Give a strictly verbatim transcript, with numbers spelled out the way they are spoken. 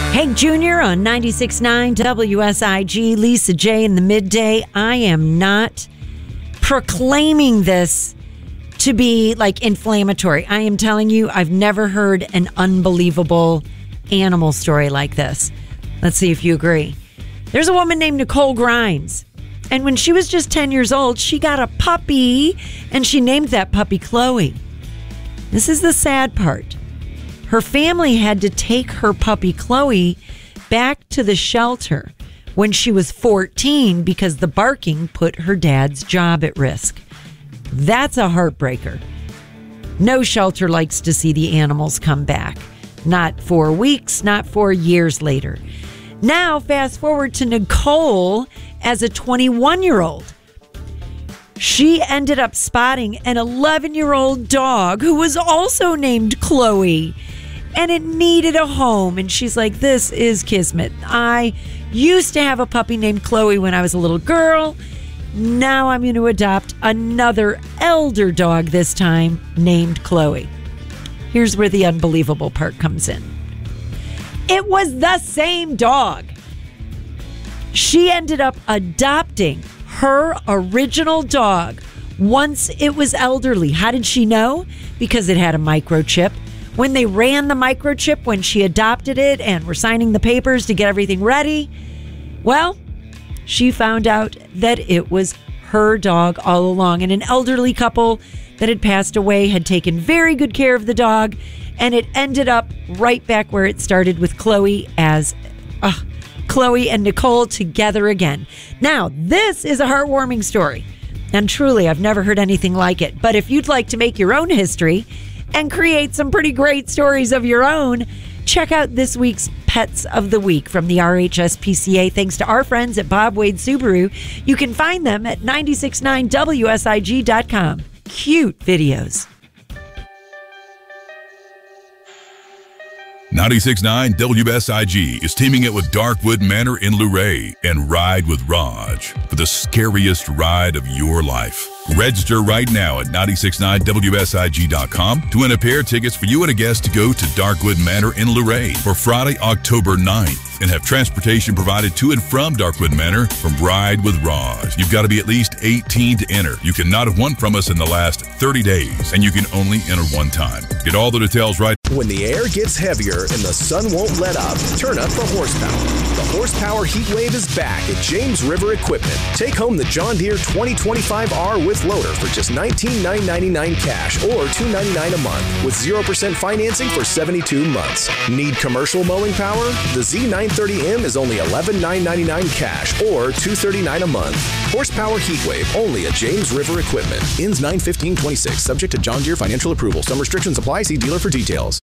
Hank Junior on ninety-six point nine W S I G, Lisa J in the midday. I am not proclaiming this to be like inflammatory. I am telling you, I've never heard an unbelievable animal story like this. Let's see if you agree. There's a woman named Nicole Grimes, and when she was just ten years old, she got a puppy, and she named that puppy Chloe. This is the sad part. Her family had to take her puppy Chloe back to the shelter when she was fourteen because the barking put her dad's job at risk. That's a heartbreaker. No shelter likes to see the animals come back. Not for weeks, not for years later. Now, fast forward to Nicole as a twenty-one-year-old. She ended up spotting an eleven-year-old dog who was also named Chloe, and it needed a home. And she's like, this is kismet. I used to have a puppy named Chloe when I was a little girl. Now I'm going to adopt another elder dog, this time named Chloe. Here's where the unbelievable part comes in. It was the same dog. She ended up adopting her original dog once it was elderly. How did she know? Because it had a microchip. When they ran the microchip, when she adopted it and were signing the papers to get everything ready, well, she found out that it was her dog all along. And an elderly couple that had passed away had taken very good care of the dog, and it ended up right back where it started with Chloe as uh, Chloe and Nicole together again. Now, this is a heartwarming story, and truly, I've never heard anything like it. But if you'd like to make your own history and create some pretty great stories of your own, check out this week's Pets of the Week from the R H S P C A. Thanks to our friends at Bob Wade Subaru. You can find them at ninety-six point nine W S I G dot com. Cute videos. ninety-six point nine W S I G is teaming it with Darkwood Manor in Luray and Ride with Raj for the scariest ride of your life. Register right now at ninety-six point nine W S I G dot com to win a pair of tickets for you and a guest to go to Darkwood Manor in Luray for Friday, October ninth, and have transportation provided to and from Darkwood Manor from Ride with Raj. You've got to be at least eighteen to enter. You cannot have won from us in the last thirty days, and you can only enter one time. Get all the details right. When the air gets heavier and the sun won't let up, turn up the horsepower. The Horsepower Heat Wave is back at James River Equipment. Take home the John Deere twenty twenty-five R with loader for just nineteen thousand nine hundred ninety-nine dollars cash or two hundred ninety-nine dollars a month with zero percent financing for seventy-two months. Need commercial mowing power? The Z nine thirty M is only eleven thousand nine hundred ninety-nine dollars cash or two hundred thirty-nine dollars a month. Horsepower Heat Wave only at James River Equipment. Ends nine fifteen twenty-six. Subject to John Deere financial approval. Some restrictions apply. See dealer for details.